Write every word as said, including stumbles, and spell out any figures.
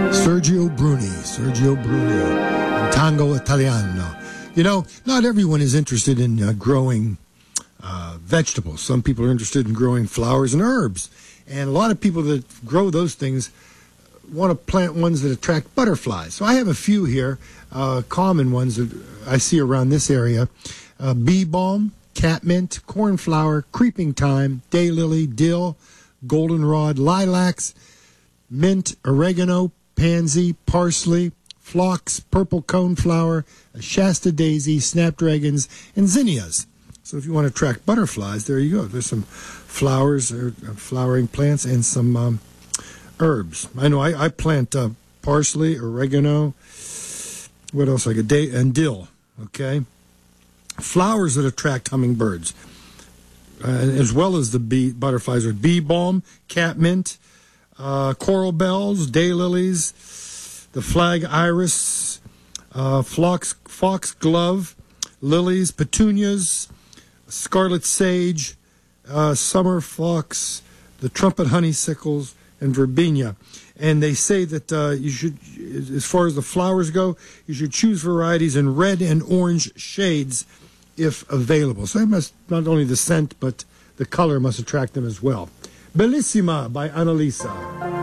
Sergio Bruni, Sergio Bruni, and Tango Italiano. You know, not everyone is interested in uh, growing uh, vegetables. Some people are interested in growing flowers and herbs. And a lot of people that grow those things want to plant ones that attract butterflies. So I have a few here, uh, common ones that I see around this area. Uh, bee balm, catmint, cornflower, creeping thyme, daylily, dill, goldenrod, lilacs, mint, oregano, pansy, parsley, phlox, purple coneflower, Shasta daisy, snapdragons, and zinnias. So if you want to attract butterflies, there you go. There's some flowers, or uh, flowering plants, and some um, herbs. I know I, I plant uh, parsley, oregano, what else I got? Day and dill. Okay, flowers that attract hummingbirds, uh, as well as the bee butterflies are bee balm, catmint, uh, coral bells, daylilies, the flag iris, uh, fox foxglove, lilies, petunias, scarlet sage, uh, summer fox, the trumpet honeysuckles, and verbena. And they say that uh, you should, as far as the flowers go, you should choose varieties in red and orange shades if available. So it must, not only the scent, but the color must attract them as well. Bellissima by Annalisa.